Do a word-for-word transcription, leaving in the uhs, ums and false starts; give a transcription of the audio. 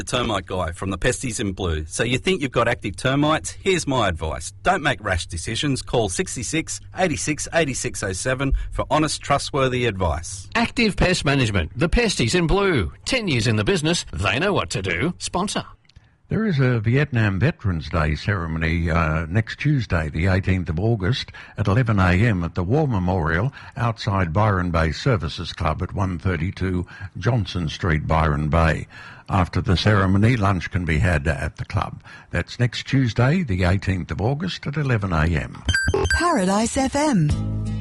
The Termite Guy from the Pesties in Blue. So you think you've got active termites? Here's my advice. Don't make rash decisions. Call sixty-six, eighty-six, eighty-six oh seven for honest, trustworthy advice. Active Pest Management. The Pesties in Blue. Ten years in the business. They know what to do. Sponsor. There is a Vietnam Veterans Day ceremony uh, next Tuesday, the eighteenth of August, at eleven a m at the War Memorial outside Byron Bay Services Club at one thirty-two Johnson Street, Byron Bay. After the ceremony, lunch can be had at the club. That's next Tuesday, the eighteenth of August at eleven a m. Paradise F M.